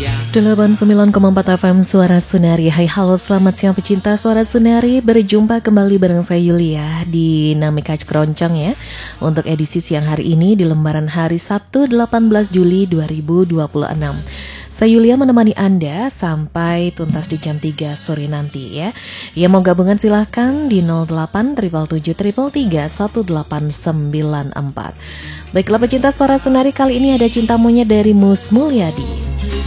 89,4 FM Suara Sunari. Hai halo, selamat siang pecinta Suara Sunari. Berjumpa kembali bareng saya Yulia di Namika Keroncong ya, untuk edisi siang hari ini di lembaran hari Sabtu 18 Juli 2026. Saya Yulia menemani Anda sampai tuntas di jam 3 sore nanti ya. Yang mau gabungan silahkan di 08 777 1894. Baiklah pecinta Suara Sunari, kali ini ada Cinta Monyet dari Mus Mulyadi.